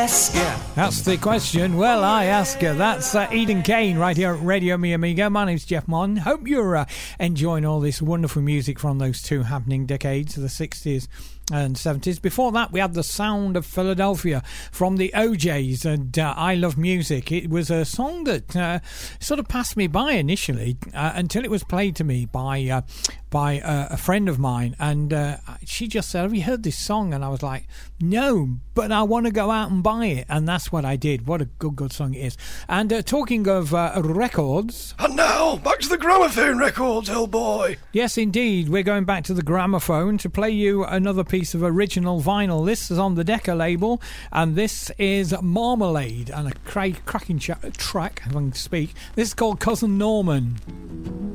ask you? That's the question. Well, I ask you. That's Eden Kane right here at Radio Mi Amiga. My name's Jeff Mon. Hope you're enjoying all this wonderful music from those two happening decades, the 60s and 70s. Before that, we had The Sound of Philadelphia from the OJs and I Love Music. It was a song that sort of passed me by initially until it was played to me by a friend of mine, and she just said, "Have you heard this song?" And I was like, "No, but I want to go out and buy it," and that's what I did. What a good song it is. And talking of records, and now back to the gramophone records, old boy. Yes, indeed, we're going back to the gramophone to play you another piece of original vinyl. This is on the Decca label, and this is Marmalade, and a cracking track, if I can speak. This is called Cousin Norman.